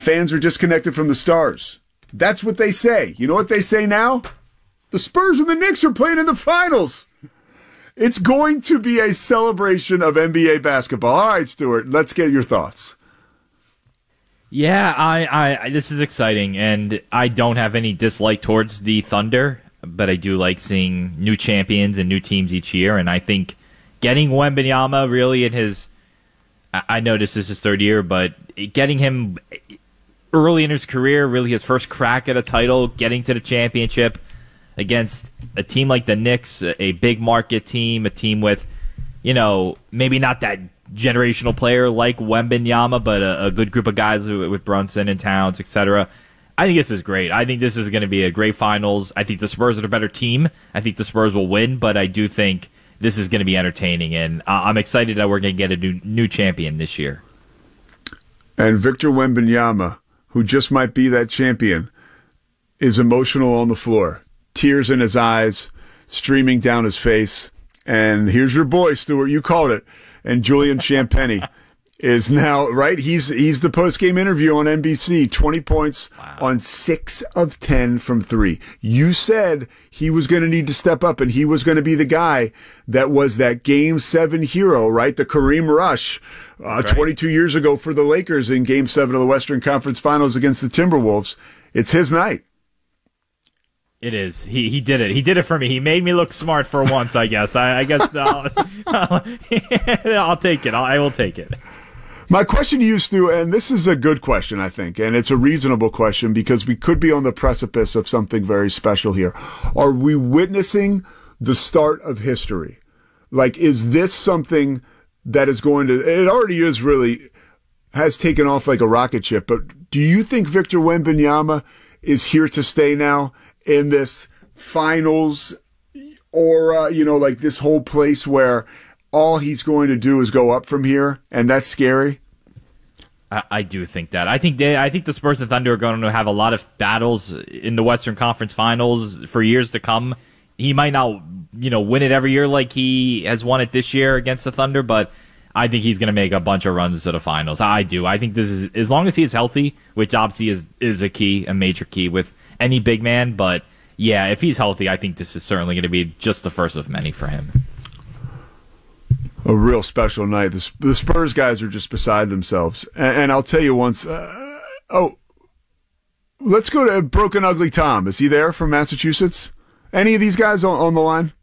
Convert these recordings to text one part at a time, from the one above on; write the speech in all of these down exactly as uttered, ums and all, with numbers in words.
Fans are disconnected from the stars. That's what they say. You know what they say now? The Spurs and the Knicks are playing in the finals. It's going to be a celebration of N B A basketball. All right, Stuart, let's get your thoughts. Yeah, I, I, this is exciting, and I don't have any dislike towards the Thunder, but I do like seeing new champions and new teams each year, and I think getting Wembanyama really in his, I know this is his third year, but getting him early in his career, really his first crack at a title, getting to the championship against a team like the Knicks, a big market team, a team with, you know, maybe not that generational player like Wembanyama, but a, a good group of guys with Brunson and Towns, et cetera. I think this is great. I think this is going to be a great finals. I think the Spurs are a better team. I think the Spurs will win, but I do think this is going to be entertaining, and uh, I'm excited that we're going to get a new, new champion this year. And Victor Wembanyama, who just might be that champion, is emotional on the floor. Tears in his eyes, streaming down his face. And here's your boy, Stuart. You called it. And Julian Champagnie is now, right? He's he's the post-game interview on N B C. twenty points wow. on six of ten from three. You said he was going to need to step up, and he was going to be the guy that was that Game seven hero, right? The Kareem Rush uh, right. twenty-two years ago for the Lakers in Game seven of the Western Conference Finals against the Timberwolves. It's his night. It is. He he did it. He did it for me. He made me look smart for once, I guess. I, I guess I'll, I'll take it. I'll, I will take it. My question to you, Stu, and this is a good question, I think, and it's a reasonable question because we could be on the precipice of something very special here. Are we witnessing the start of history? Like, is this something that is going to, it already is really, has taken off like a rocket ship, but do you think Victor Wembanyama is here to stay now in this finals aura, you know, like this whole place where all he's going to do is go up from here, and that's scary? I, I do think that. I think they. I think the Spurs and Thunder are going to have a lot of battles in the Western Conference Finals for years to come. He might not, you know, win it every year like he has won it this year against the Thunder, but I think he's going to make a bunch of runs to the finals. I do. I think this is, as long as he is healthy, which obviously is is a key, a major key with any big man, but yeah, if he's healthy, I think this is certainly going to be just the first of many for him. A real special night. The, the Spurs guys are just beside themselves. And, and I'll tell you once, uh, oh, let's go to Broken Ugly Tom. Is he there from Massachusetts? Any of these guys on, on the line?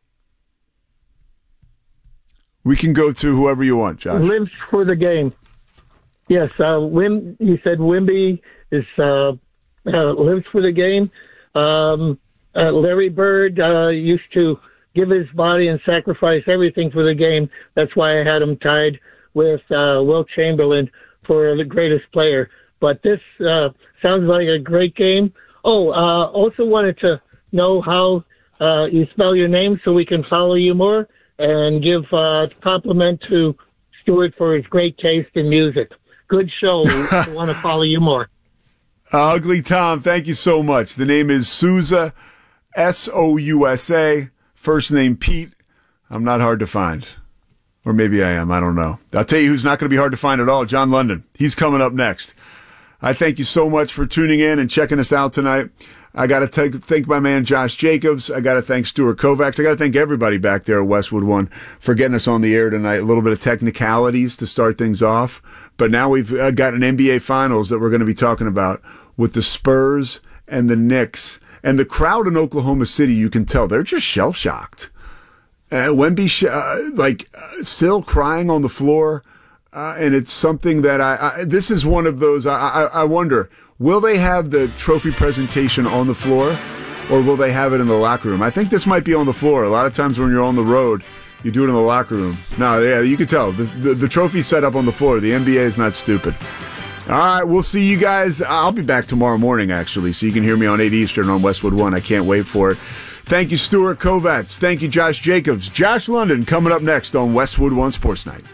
We can go to whoever you want, Josh. Lives for the game. Yes, uh, Wim, you said Wimby is... Uh, Uh, lives for the game. Um, uh, Larry Bird uh, used to give his body and sacrifice everything for the game. That's why I had him tied with uh, Wilt Chamberlain for the greatest player. But this uh, sounds like a great game. Oh, uh, also wanted to know how uh, you spell your name so we can follow you more, and give uh, compliment to Stuart for his great taste in music. Good show. We want to follow you more. Uh, Ugly Tom, thank you so much. The name is Sousa, S O U S A. First name Pete. I'm not hard to find. Or maybe I am. I don't know. I'll tell you who's not going to be hard to find at all. John London. He's coming up next. I thank you so much for tuning in and checking us out tonight. I got to thank my man Josh Jacobs. I got to thank Stuart Kovacs. I got to thank everybody back there at Westwood One for getting us on the air tonight. A little bit of technicalities to start things off. But now we've uh, got an N B A Finals that we're going to be talking about with the Spurs and the Knicks. And the crowd in Oklahoma City, you can tell, they're just shell-shocked. Uh, Wemby, sh- uh, like, uh, still crying on the floor. Uh, and it's something that I, I, this is one of those, I, I, I wonder, will they have the trophy presentation on the floor, or will they have it in the locker room? I think this might be on the floor. A lot of times when you're on the road, you do it in the locker room. No, yeah, you can tell. The, the, the trophy's set up on the floor. The N B A is not stupid. All right, we'll see you guys. I'll be back tomorrow morning, actually, so you can hear me on eight Eastern on Westwood One. I can't wait for it. Thank you, Stuart Kovacs. Thank you, Josh Jacobs. Josh London coming up next on Westwood One Sports Night.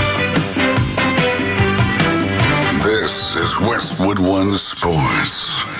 This is Westwood One Sports.